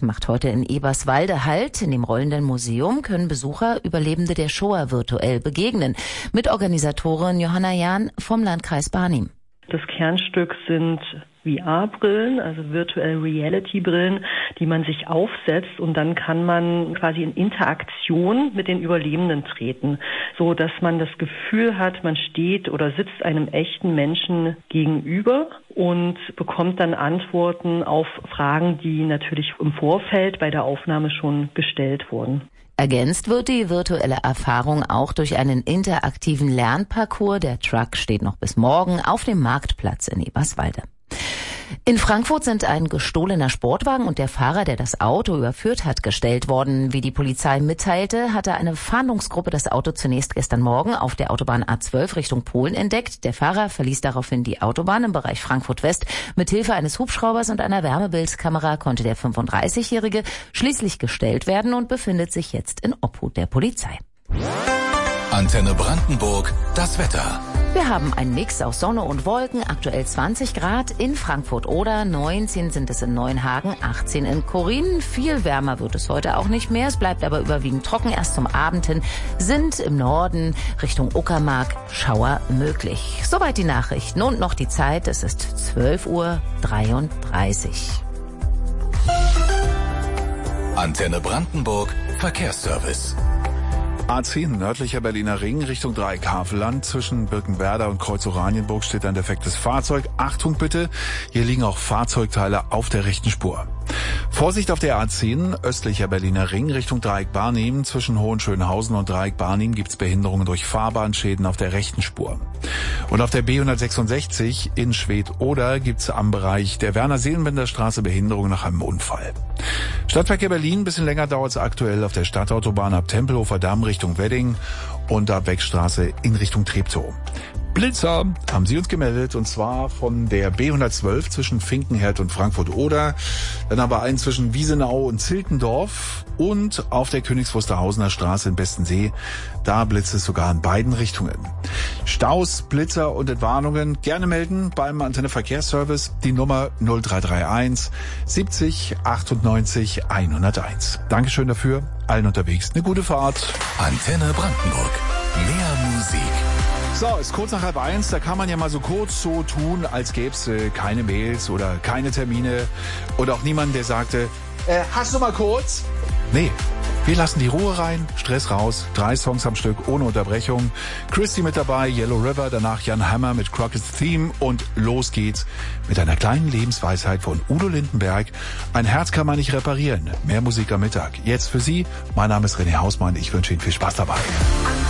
macht heute in Eberswalde Halt. In dem rollenden Museum können Besucher Überlebende der Shoah virtuell begegnen. Mit Organisatorin Johanna Jahn vom Landkreis Barnim. Das Kernstück sind VR-Brillen, also Virtual Reality-Brillen, die man sich aufsetzt und dann kann man quasi in Interaktion mit den Überlebenden treten, so dass man das Gefühl hat, man steht oder sitzt einem echten Menschen gegenüber und bekommt dann Antworten auf Fragen, die natürlich im Vorfeld bei der Aufnahme schon gestellt wurden. Ergänzt wird die virtuelle Erfahrung auch durch einen interaktiven Lernparcours. Der Truck steht noch bis morgen auf dem Marktplatz in Eberswalde. In Frankfurt sind ein gestohlener Sportwagen und der Fahrer, der das Auto überführt hat, gestellt worden. Wie die Polizei mitteilte, hatte eine Fahndungsgruppe das Auto zunächst gestern Morgen auf der Autobahn A12 Richtung Polen entdeckt. Der Fahrer verließ daraufhin die Autobahn im Bereich Frankfurt-West. Mithilfe eines Hubschraubers und einer Wärmebildkamera konnte der 35-Jährige schließlich gestellt werden und befindet sich jetzt in Obhut der Polizei. Antenne Brandenburg, das Wetter. Wir haben einen Mix aus Sonne und Wolken, aktuell 20 Grad in Frankfurt-Oder, 19 sind es in Neuenhagen, 18 in Korin. Viel wärmer wird es heute auch nicht mehr, es bleibt aber überwiegend trocken. Erst zum Abend hin sind im Norden Richtung Uckermark Schauer möglich. Soweit die Nachrichten und noch die Zeit, es ist 12:33 Uhr. Antenne Brandenburg, Verkehrsservice. A10 nördlicher Berliner Ring Richtung Dreieck-Havelland. Zwischen Birkenwerder und Kreuz Oranienburg steht ein defektes Fahrzeug. Achtung bitte, hier liegen auch Fahrzeugteile auf der rechten Spur. Vorsicht auf der A10 östlicher Berliner Ring Richtung Dreieck-Barnim. Zwischen Hohenschönhausen und Dreieck-Barnim gibt's Behinderungen durch Fahrbahnschäden auf der rechten Spur. Und auf der B166 in Schwedt-Oder gibt's am Bereich der Werner-Seelenbender-Straße Behinderungen nach einem Unfall. Stadtverkehr Berlin, ein bisschen länger dauert's aktuell auf der Stadtautobahn ab Tempelhofer Damm Richtung Wedding und ab Wegstraße in Richtung Treptow. Blitzer haben Sie uns gemeldet, und zwar von der B112 zwischen Finkenherd und Frankfurt-Oder, dann aber einen zwischen Wiesenau und Ziltendorf und auf der Königs Wusterhausener Straße in Bestensee. Da blitzt es sogar in beiden Richtungen. Staus, Blitzer und Entwarnungen gerne melden beim Antenne Verkehrsservice, die Nummer 0331 70 98 101. Dankeschön dafür, allen unterwegs eine gute Fahrt. Antenne Brandenburg, mehr Musik. So, ist kurz nach 12:30, da kann man ja mal so kurz so tun, als gäbe es keine Mails oder keine Termine oder auch niemanden, der sagte, hast du mal kurz? Nee, wir lassen die Ruhe rein, Stress raus, 3 Songs am Stück, ohne Unterbrechung. Christy mit dabei, Yellow River, danach Jan Hammer mit Crockett's Theme und los geht's mit einer kleinen Lebensweisheit von Udo Lindenberg. Ein Herz kann man nicht reparieren. Mehr Musik am Mittag. Jetzt für Sie, mein Name ist René Hausmann, ich wünsche Ihnen viel Spaß dabei.